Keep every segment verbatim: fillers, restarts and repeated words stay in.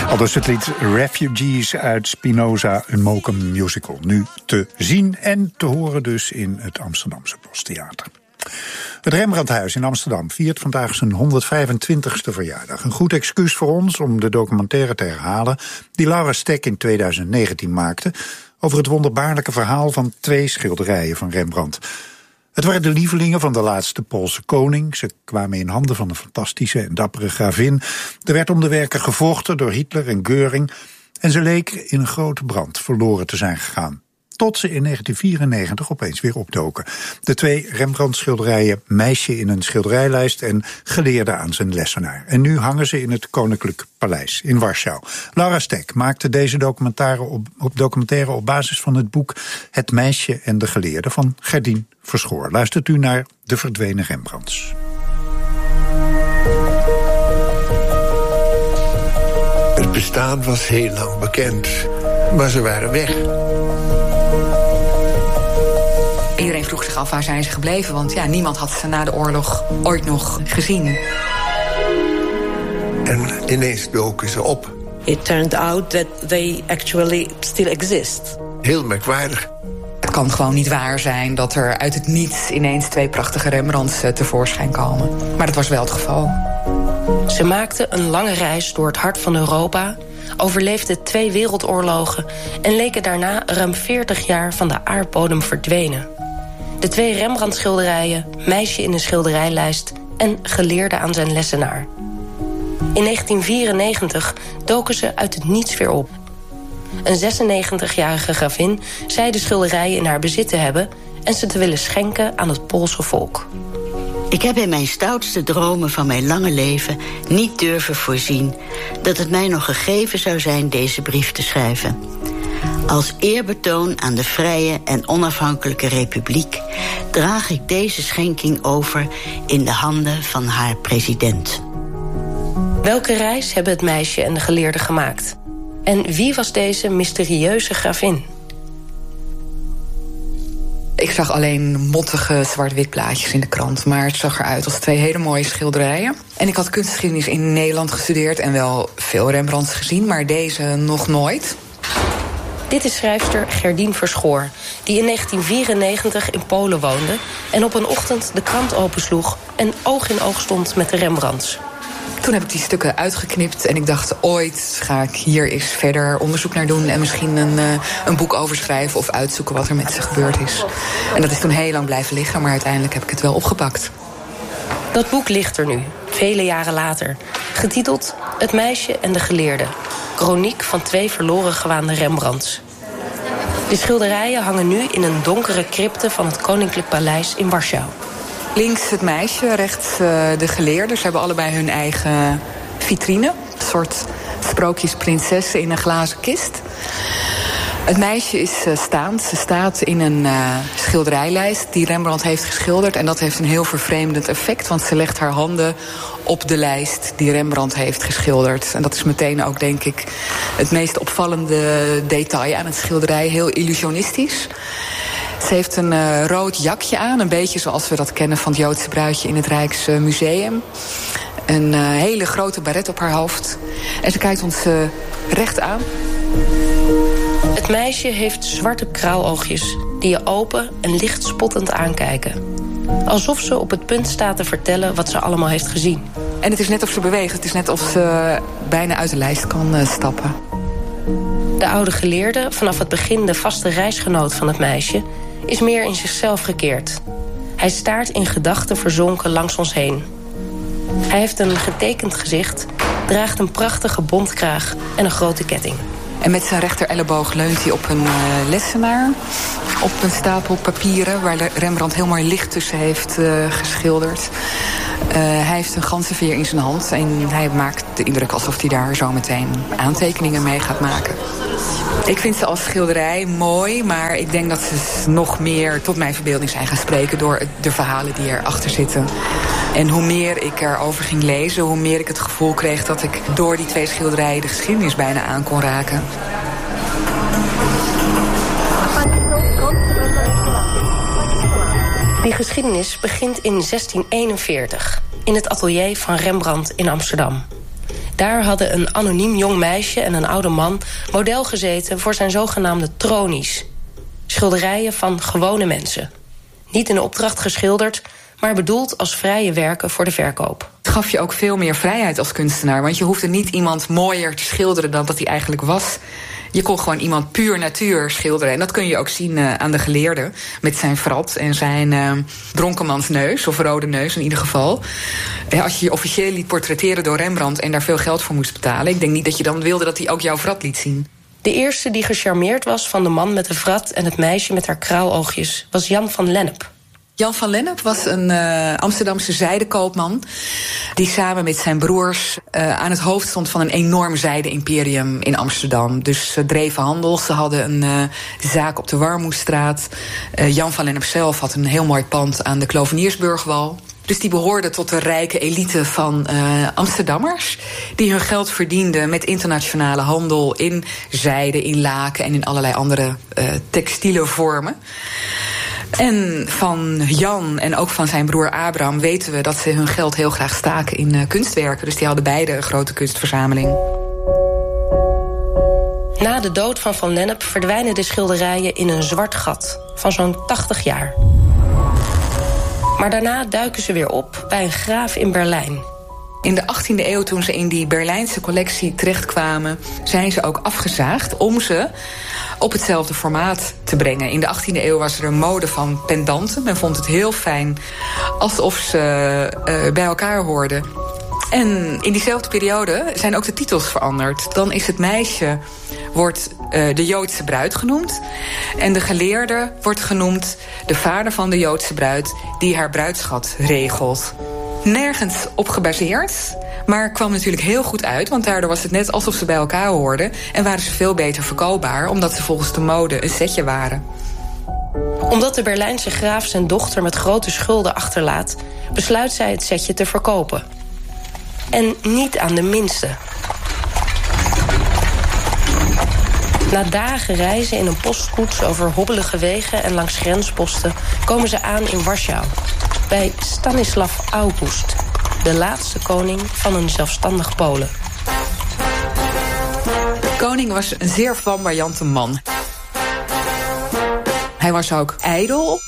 Aldus het lied Refugees uit Spinoza, een Mokum musical. Nu te zien en te horen dus in het Amsterdamse Bostheater. Het Rembrandthuis in Amsterdam viert vandaag zijn honderdvijfentwintigste verjaardag. Een goed excuus voor ons om de documentaire te herhalen die Laura Stek in tweeduizend negentien maakte over het wonderbaarlijke verhaal van twee schilderijen van Rembrandt. Het waren de lievelingen van de laatste Poolse koning. Ze kwamen in handen van een fantastische en dappere gravin. Er werd om de werken gevochten door Hitler en Göring. En ze leken in een grote brand verloren te zijn gegaan. Tot ze in negentien vierennegentig opeens weer opdoken. De twee Rembrandt-schilderijen Meisje in een schilderijlijst en Geleerde aan zijn lessenaar. En nu hangen ze in het Koninklijk Paleis in Warschau. Laura Stek maakte deze documentaire op, op documentaire op basis van het boek Het Meisje en de Geleerde van Gerdien Verschoor. Luistert u naar De Verdwenen Rembrandts. Het bestaan was heel lang bekend, maar ze waren weg. Iedereen vroeg zich af waar zijn ze gebleven, want ja, niemand had ze na de oorlog ooit nog gezien. En ineens doken ze op. It turned out that they actually still exist. Heel merkwaardig. Het kan gewoon niet waar zijn dat er uit het niets ineens twee prachtige Rembrandts tevoorschijn komen. Maar dat was wel het geval. Ze maakten een lange reis door het hart van Europa, overleefden twee wereldoorlogen en leken daarna ruim veertig jaar van de aardbodem verdwenen. De twee Rembrandt-schilderijen, Meisje in een schilderijlijst en Geleerde aan zijn lessenaar. In negentien vierennegentig doken ze uit het niets weer op. Een zesennegentigjarige gravin zei de schilderijen in haar bezit te hebben en ze te willen schenken aan het Poolse volk. Ik heb in mijn stoutste dromen van mijn lange leven niet durven voorzien dat het mij nog gegeven zou zijn deze brief te schrijven. Als eerbetoon aan de vrije en onafhankelijke republiek draag ik deze schenking over in de handen van haar president. Welke reis hebben het meisje en de geleerde gemaakt? En wie was deze mysterieuze gravin? Ik zag alleen mottige zwart-wit plaatjes in de krant, maar het zag eruit als twee hele mooie schilderijen. En ik had kunstgeschiedenis in Nederland gestudeerd en wel veel Rembrandts gezien, maar deze nog nooit. Dit is schrijfster Gerdien Verschoor, die in negentien vierennegentig in Polen woonde en op een ochtend de krant opensloeg en oog in oog stond met de Rembrandts. Toen heb ik die stukken uitgeknipt en ik dacht, ooit ga ik hier eens verder onderzoek naar doen en misschien een, uh, een boek over schrijven of uitzoeken wat er met ze gebeurd is. En dat is toen heel lang blijven liggen, maar uiteindelijk heb ik het wel opgepakt. Dat boek ligt er nu, vele jaren later, getiteld Het Meisje en de Geleerde. Chroniek van twee verloren gewaande Rembrandts. De schilderijen hangen nu in een donkere crypte van het Koninklijk Paleis in Warschau. Links het meisje, rechts uh, de geleerde. Ze hebben allebei hun eigen vitrine. Een soort sprookjesprinsessen in een glazen kist. Het meisje is uh, staand. Ze staat in een uh, schilderijlijst die Rembrandt heeft geschilderd. En dat heeft een heel vervreemdend effect, want ze legt haar handen op de lijst die Rembrandt heeft geschilderd. En dat is meteen ook, denk ik, het meest opvallende detail aan het schilderij. Heel illusionistisch. Ze heeft een uh, rood jakje aan, een beetje zoals we dat kennen van het Joodse bruidje in het Rijksmuseum. Een uh, hele grote baret op haar hoofd. En ze kijkt ons uh, recht aan. Het meisje heeft zwarte krauwoogjes die je open en licht spottend aankijken. Alsof ze op het punt staat te vertellen wat ze allemaal heeft gezien. En het is net of ze beweegt. Het is net of ze bijna uit de lijst kan uh, stappen. De oude geleerde, vanaf het begin de vaste reisgenoot van het meisje, is meer in zichzelf gekeerd. Hij staart in gedachten verzonken langs ons heen. Hij heeft een getekend gezicht, draagt een prachtige bontkraag en een grote ketting. En met zijn rechterelleboog leunt hij op een uh, lessenaar. Op een stapel papieren waar Rembrandt heel mooi licht tussen heeft uh, geschilderd. Uh, hij heeft een ganzenveer in zijn hand en hij maakt de indruk alsof hij daar zo meteen aantekeningen mee gaat maken. Ik vind ze als schilderij mooi, maar ik denk dat ze nog meer tot mijn verbeelding zijn gaan spreken door de verhalen die erachter zitten. En hoe meer ik erover ging lezen, hoe meer ik het gevoel kreeg dat ik door die twee schilderijen de geschiedenis bijna aan kon raken. Die geschiedenis begint in zestien eenenveertig in het atelier van Rembrandt in Amsterdam. Daar hadden een anoniem jong meisje en een oude man model gezeten voor zijn zogenaamde tronies. Schilderijen van gewone mensen. Niet in opdracht geschilderd, maar bedoeld als vrije werken voor de verkoop. Het gaf je ook veel meer vrijheid als kunstenaar, want je hoefde niet iemand mooier te schilderen dan dat hij eigenlijk was. Je kon gewoon iemand puur natuur schilderen. En dat kun je ook zien uh, aan de geleerde. Met zijn frat en zijn uh, dronkenmansneus, of rode neus in ieder geval. Uh, als je je officieel liet portretteren door Rembrandt en daar veel geld voor moest betalen, ik denk niet dat je dan wilde dat hij ook jouw frat liet zien. De eerste die gecharmeerd was van de man met de frat en het meisje met haar kraaloogjes was Jan van Lennep. Jan van Lennep was een uh, Amsterdamse zijdekoopman die samen met zijn broers uh, aan het hoofd stond van een enorm zijde-imperium in Amsterdam. Dus ze dreven handel, ze hadden een uh, zaak op de Warmoestraat. Uh, Jan van Lennep zelf had een heel mooi pand aan de Kloveniersburgwal. Dus die behoorden tot de rijke elite van uh, Amsterdammers, die hun geld verdienden met internationale handel in zijde, in laken en in allerlei andere uh, textiele vormen. En van Jan en ook van zijn broer Abraham weten we dat ze hun geld heel graag staken in uh, kunstwerken. Dus die hadden beide een grote kunstverzameling. Na de dood van Van Lennep verdwijnen de schilderijen in een zwart gat van zo'n tachtig jaar. Maar daarna duiken ze weer op bij een graaf in Berlijn. In de achttiende eeuw, toen ze in die Berlijnse collectie terechtkwamen, zijn ze ook afgezaagd om ze op hetzelfde formaat te brengen. In de achttiende eeuw was er een mode van pendanten. Men vond het heel fijn alsof ze uh, bij elkaar hoorden. En in diezelfde periode zijn ook de titels veranderd. Dan is het meisje wordt uh, de Joodse bruid genoemd. En de geleerde wordt genoemd de vader van de Joodse bruid die haar bruidsschat regelt. Nergens op gebaseerd, maar kwam natuurlijk heel goed uit, want daardoor was het net alsof ze bij elkaar hoorden en waren ze veel beter verkoopbaar, omdat ze volgens de mode een setje waren. Omdat de Berlijnse graaf zijn dochter met grote schulden achterlaat, besluit zij het setje te verkopen. En niet aan de minste. Na dagen reizen in een postkoets over hobbelige wegen en langs grensposten komen ze aan in Warschau, bij Stanislav August, de laatste koning van een zelfstandig Polen. De koning was een zeer flamboyante man. Hij was ook ijdel.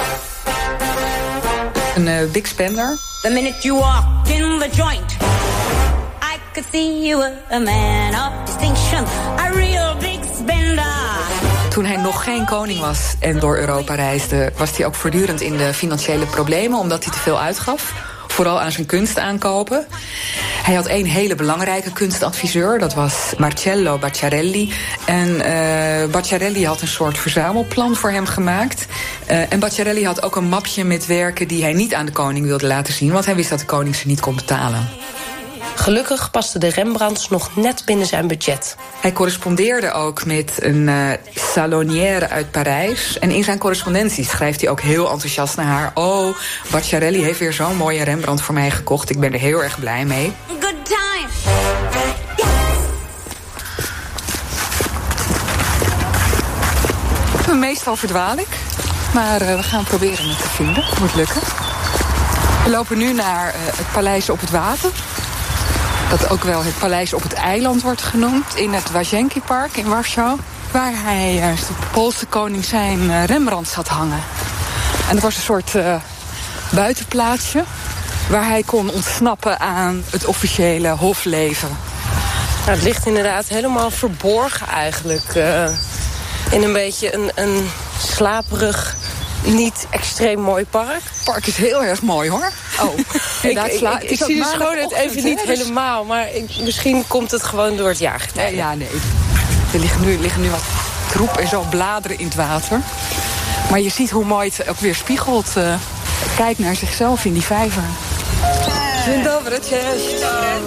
Een uh, big spender. The minute you walked in the joint, I could see you were a man of distinction, a real big spender. Toen hij nog geen koning was en door Europa reisde, was hij ook voortdurend in de financiële problemen, omdat hij te veel uitgaf. Vooral aan zijn kunst aankopen. Hij had één hele belangrijke kunstadviseur, dat was Marcello Bacciarelli. En uh, Bacciarelli had een soort verzamelplan voor hem gemaakt. Uh, en Bacciarelli had ook een mapje met werken die hij niet aan de koning wilde laten zien, want hij wist dat de koning ze niet kon betalen. Gelukkig pasten de Rembrandts nog net binnen zijn budget. Hij correspondeerde ook met een uh, salonière uit Parijs. En in zijn correspondentie schrijft hij ook heel enthousiast naar haar: oh, Bacciarelli heeft weer zo'n mooie Rembrandt voor mij gekocht. Ik ben er heel erg blij mee. Good time. Yes. Meestal verdwaal ik. Maar uh, we gaan proberen het te vinden. Het moet lukken. We lopen nu naar uh, het Paleis op het Water. Dat ook wel het Paleis op het Eiland wordt genoemd. In het Łazienki-park in Warschau. Waar hij, uh, de Poolse koning, zijn uh, Rembrandts had hangen. En dat was een soort uh, buitenplaatsje waar hij kon ontsnappen aan het officiële hofleven. Nou, het ligt inderdaad helemaal verborgen eigenlijk. Uh, in een beetje een, een slaperig, niet extreem mooi park. Het park is heel erg mooi, hoor. Oh, ik ik, ik, ik zie de schoonheid even niet dus helemaal, maar ik, misschien komt het gewoon door het jaargetijde. Ja, ja, nee. Er liggen nu, liggen nu wat troep en zo bladeren in het water. Maar je ziet hoe mooi het ook weer spiegelt. Uh, kijk naar zichzelf in die vijver. Dzień dobry, cześć.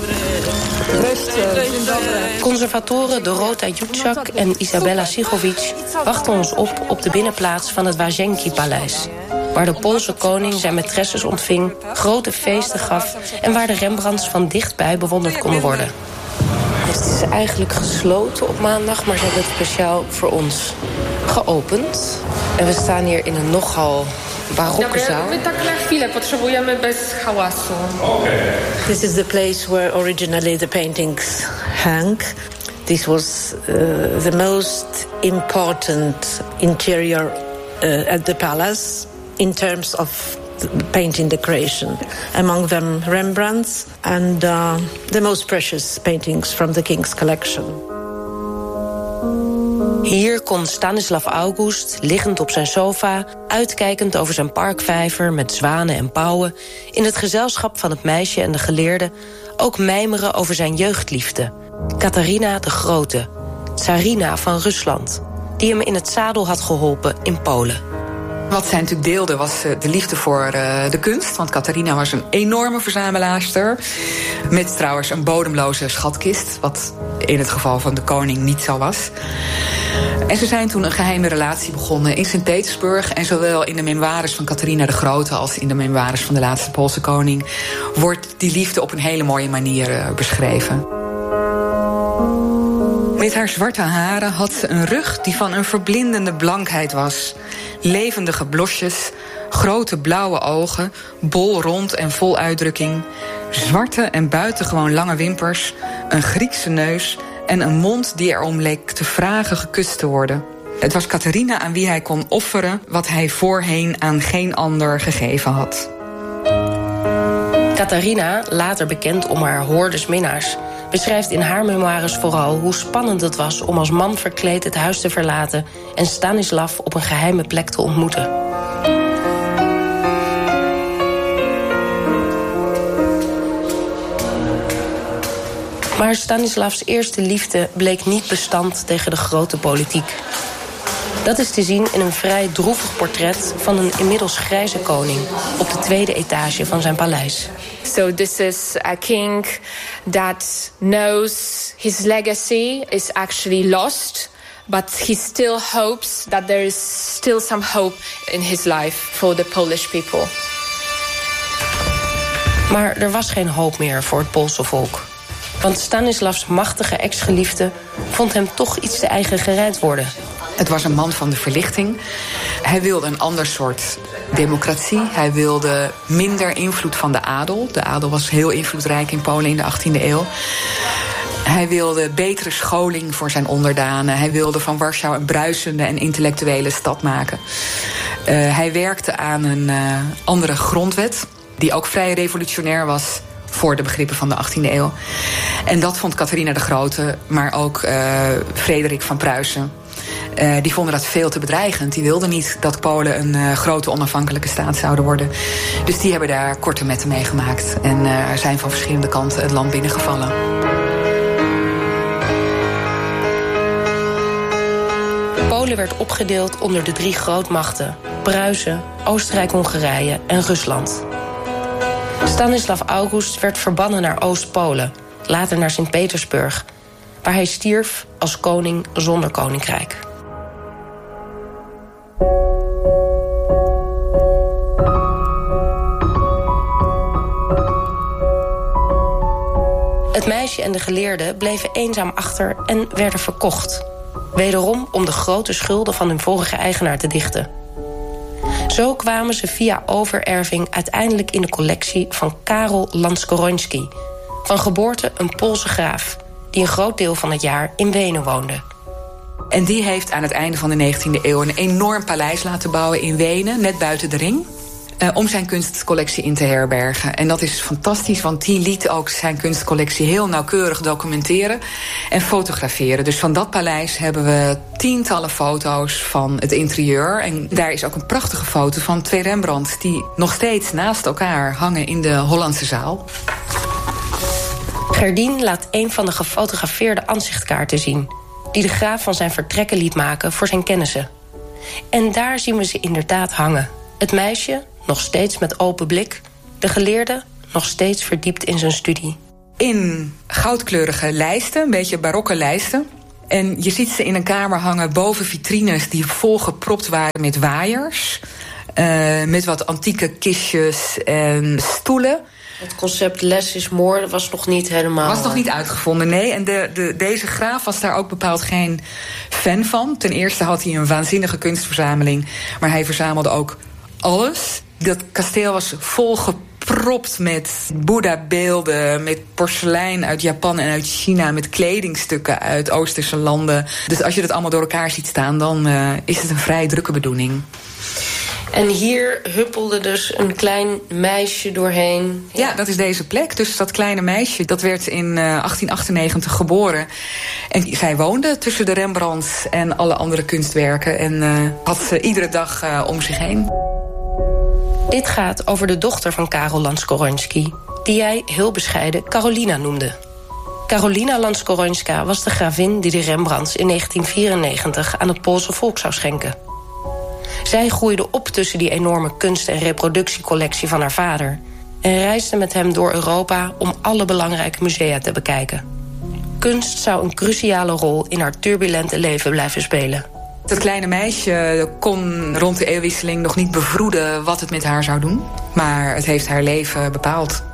Conservatoren Dorota Jutschak en Isabella Sigovic wachten ons op op de binnenplaats van het Łazienki-paleis, waar de Poolse koning zijn maîtresses ontving, grote feesten gaf en waar de Rembrandts van dichtbij bewonderd konden worden. Het is eigenlijk gesloten op maandag, maar ze hebben het speciaal voor ons geopend. En we staan hier in een nogal barokke zaal. My tak na chwilę potrzebujemy bez hałasu. This is the place where originally the paintings hang. This was uh, the most important interior uh, at the palace in terms of painting decoration. Among them Rembrandt's and uh, the most precious paintings from the king's collection. Hier kon Stanislav August, liggend op zijn sofa, uitkijkend over zijn parkvijver met zwanen en pauwen, in het gezelschap van het meisje en de geleerde, ook mijmeren over zijn jeugdliefde, Catharina de Grote, tsarina van Rusland, die hem in het zadel had geholpen in Polen. Wat zij natuurlijk deelde was de liefde voor uh, de kunst. Want Catharina was een enorme verzamelaarster. Met trouwens een bodemloze schatkist. Wat in het geval van de koning niet zo was. En ze zijn toen een geheime relatie begonnen in Sint-Petersburg. En zowel in de memoires van Catharina de Grote als in de memoires van de laatste Poolse koning wordt die liefde op een hele mooie manier uh, beschreven. Met haar zwarte haren had ze een rug die van een verblindende blankheid was. Levendige blosjes, grote blauwe ogen, bol rond en vol uitdrukking, zwarte en buitengewoon lange wimpers, een Griekse neus en een mond die erom leek te vragen gekust te worden. Het was Catharina aan wie hij kon offeren wat hij voorheen aan geen ander gegeven had. Catharina, later bekend om haar hordes minnaars, beschrijft in haar memoires vooral hoe spannend het was om als man verkleed het huis te verlaten en Stanislav op een geheime plek te ontmoeten. Maar Stanislavs eerste liefde bleek niet bestand tegen de grote politiek. Dat is te zien in een vrij droevig portret van een inmiddels grijze koning op de tweede etage van zijn paleis. So this is a king that knows his legacy is actually lost, but he still hopes that there is still some hope in his life for the Polish people. Maar er was geen hoop meer voor het Poolse volk. Want Stanislavs machtige ex-geliefde vond hem toch iets te eigen gereid worden. Het was een man van de verlichting. Hij wilde een ander soort democratie. Hij wilde minder invloed van de adel. De adel was heel invloedrijk in Polen in de achttiende eeuw. Hij wilde betere scholing voor zijn onderdanen. Hij wilde van Warschau een bruisende en intellectuele stad maken. Uh, hij werkte aan een uh, andere grondwet, die ook vrij revolutionair was voor de begrippen van de achttiende eeuw. En dat vond Catharina de Grote, maar ook uh, Frederik van Pruisen. Uh, die vonden dat veel te bedreigend. Die wilden niet dat Polen een uh, grote onafhankelijke staat zouden worden. Dus die hebben daar korte metten mee gemaakt. En uh, zijn van verschillende kanten het land binnengevallen. Polen werd opgedeeld onder de drie grootmachten: Pruisen, Oostenrijk-Hongarije en Rusland. Stanislav August werd verbannen naar Oost-Polen, later naar Sint-Petersburg, waar hij stierf als koning zonder koninkrijk. Het meisje en de geleerde bleven eenzaam achter en werden verkocht. Wederom om de grote schulden van hun vorige eigenaar te dichten. Zo kwamen ze via overerving uiteindelijk in de collectie van Karol Lanskoroński, van geboorte een Poolse graaf, die een groot deel van het jaar in Wenen woonde. En die heeft aan het einde van de negentiende eeuw een enorm paleis laten bouwen in Wenen, net buiten de ring, Uh, om zijn kunstcollectie in te herbergen. En dat is fantastisch, want die liet ook zijn kunstcollectie heel nauwkeurig documenteren en fotograferen. Dus van dat paleis hebben we tientallen foto's van het interieur. En daar is ook een prachtige foto van twee Rembrandts die nog steeds naast elkaar hangen in de Hollandse zaal. Gerdien laat een van de gefotografeerde ansichtkaarten zien, die de graaf van zijn vertrekken liet maken voor zijn kennissen. En daar zien we ze inderdaad hangen. Het meisje, nog steeds met open blik, de geleerde, nog steeds verdiept in zijn studie. In goudkleurige lijsten, een beetje barokke lijsten. En je ziet ze in een kamer hangen boven vitrines die volgepropt waren met waaiers. Uh, met wat antieke kistjes en stoelen. Het concept less is more was nog niet helemaal... Was nog niet uitgevonden, nee. En de, de, deze graaf was daar ook bepaald geen fan van. Ten eerste had hij een waanzinnige kunstverzameling, maar hij verzamelde ook alles. Dat kasteel was volgepropt met Boeddha-beelden, met porselein uit Japan en uit China, met kledingstukken uit Oosterse landen. Dus als je dat allemaal door elkaar ziet staan, dan uh, is het een vrij drukke bedoeling. En hier huppelde dus een klein meisje doorheen. Ja, ja, dat is deze plek. Dus dat kleine meisje, dat werd in uh, achttien achtennegentig geboren. En zij woonde tussen de Rembrandts en alle andere kunstwerken. En uh, had ze iedere dag uh, om zich heen. Dit gaat over de dochter van Karol Lans-Koronski, die jij heel bescheiden Karolina noemde. Karolina Lans-Koronska was de gravin die de Rembrandts in negentien vierennegentig aan het Poolse volk zou schenken. Zij groeide op tussen die enorme kunst- en reproductiecollectie van haar vader en reisde met hem door Europa om alle belangrijke musea te bekijken. Kunst zou een cruciale rol in haar turbulente leven blijven spelen. Dat kleine meisje kon rond de eeuwwisseling nog niet bevroeden wat het met haar zou doen, maar het heeft haar leven bepaald.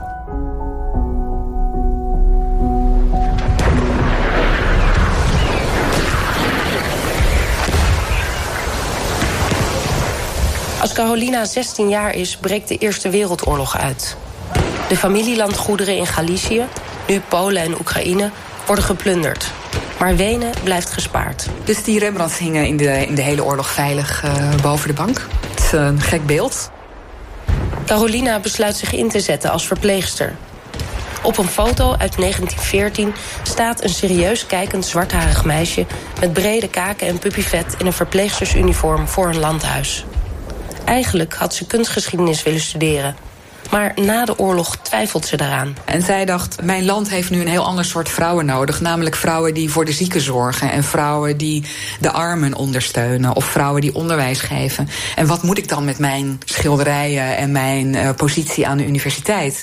Als Karolina zestien jaar is, breekt de Eerste Wereldoorlog uit. De familielandgoederen in Galicië, nu Polen en Oekraïne, worden geplunderd. Maar Wenen blijft gespaard. Dus die Rembrandts hingen in de, in de hele oorlog veilig uh, boven de bank. Het is een gek beeld. Karolina besluit zich in te zetten als verpleegster. Op een foto uit negentien veertien staat een serieus kijkend zwartharig meisje met brede kaken en puppyvet in een verpleegstersuniform voor een landhuis. Eigenlijk had ze kunstgeschiedenis willen studeren. Maar na de oorlog twijfelt ze daaraan. En zij dacht, mijn land heeft nu een heel ander soort vrouwen nodig. Namelijk vrouwen die voor de zieken zorgen. En vrouwen die de armen ondersteunen. Of vrouwen die onderwijs geven. En wat moet ik dan met mijn schilderijen en mijn uh, positie aan de universiteit?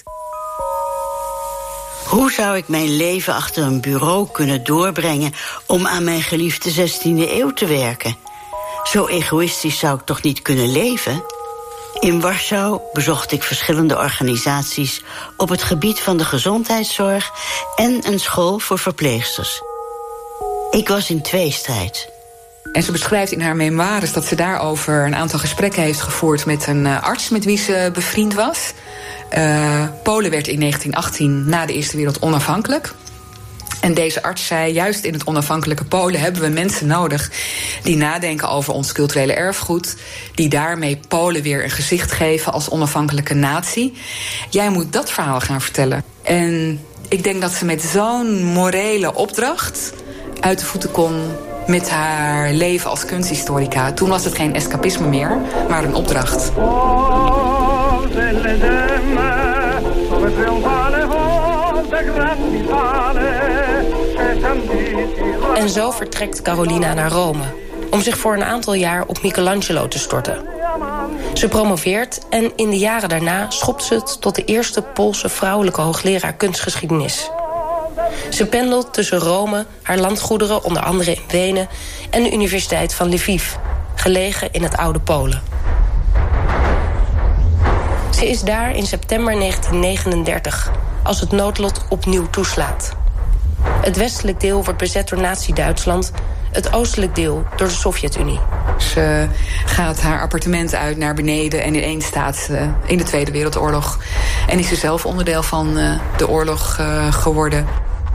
Hoe zou ik mijn leven achter een bureau kunnen doorbrengen om aan mijn geliefde zestiende eeuw te werken? Zo egoïstisch zou ik toch niet kunnen leven? In Warschau bezocht ik verschillende organisaties op het gebied van de gezondheidszorg en een school voor verpleegsters. Ik was in tweestrijd. En ze beschrijft in haar memoires dat ze daarover een aantal gesprekken heeft gevoerd met een arts met wie ze bevriend was. Uh, Polen werd in negentien achttien na de Eerste Wereld onafhankelijk. En deze arts zei, juist in het onafhankelijke Polen hebben we mensen nodig die nadenken over ons culturele erfgoed, die daarmee Polen weer een gezicht geven als onafhankelijke natie. Jij moet dat verhaal gaan vertellen. En ik denk dat ze met zo'n morele opdracht uit de voeten kon met haar leven als kunsthistorica. Toen was het geen escapisme meer, maar een opdracht. En zo vertrekt Karolina naar Rome om zich voor een aantal jaar op Michelangelo te storten. Ze promoveert en in de jaren daarna schopt ze het tot de eerste Poolse vrouwelijke hoogleraar kunstgeschiedenis. Ze pendelt tussen Rome, haar landgoederen, onder andere in Wenen, en de Universiteit van Lviv, gelegen in het oude Polen. Ze is daar in september negentien negenendertig, als het noodlot opnieuw toeslaat. Het westelijk deel wordt bezet door Nazi-Duitsland, het oostelijk deel door de Sovjet-Unie. Ze gaat haar appartement uit naar beneden en ineens staat ze in de Tweede Wereldoorlog. En is ze zelf onderdeel van uh, de oorlog uh, geworden.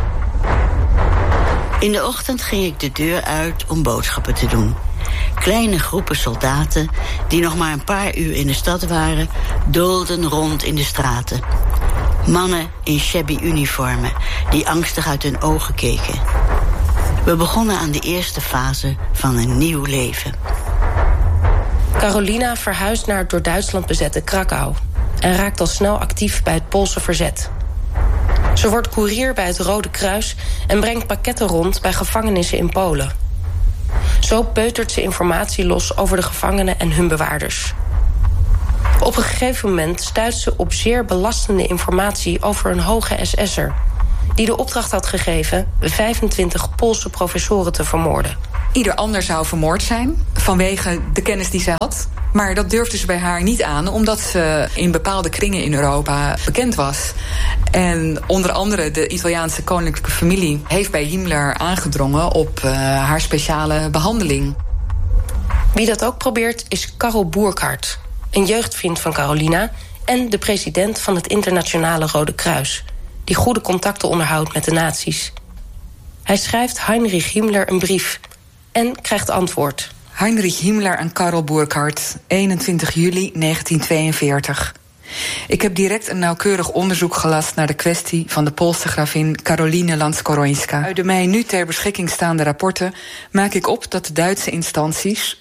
In de ochtend ging ik de deur uit om boodschappen te doen. Kleine groepen soldaten, die nog maar een paar uur in de stad waren, doolden rond in de straten. Mannen in shabby uniformen, die angstig uit hun ogen keken. We begonnen aan de eerste fase van een nieuw leven. Karolina verhuist naar het door Duitsland bezette Krakau en raakt al snel actief bij het Poolse verzet. Ze wordt koerier bij het Rode Kruis en brengt pakketten rond bij gevangenissen in Polen. Zo peutert ze informatie los over de gevangenen en hun bewaarders. Op een gegeven moment stuit ze op zeer belastende informatie over een hoge S S'er die de opdracht had gegeven vijfentwintig Poolse professoren te vermoorden. Ieder ander zou vermoord zijn vanwege de kennis die ze had. Maar dat durfde ze bij haar niet aan, omdat ze in bepaalde kringen in Europa bekend was. En onder andere de Italiaanse koninklijke familie heeft bij Himmler aangedrongen op uh, haar speciale behandeling. Wie dat ook probeert is Karol Burkhardt. een jeugdvriend van Carolina en de president van het Internationale Rode Kruis, die goede contacten onderhoudt met de nazi's. Hij schrijft Heinrich Himmler een brief en krijgt antwoord. Heinrich Himmler aan Karl Burkhardt, eenentwintig juli negentien tweeënveertig. Ik heb direct een nauwkeurig onderzoek gelast naar de kwestie van de Poolse gravin Caroline Landskorońska. Uit de mij nu ter beschikking staande rapporten maak ik op dat de Duitse instanties,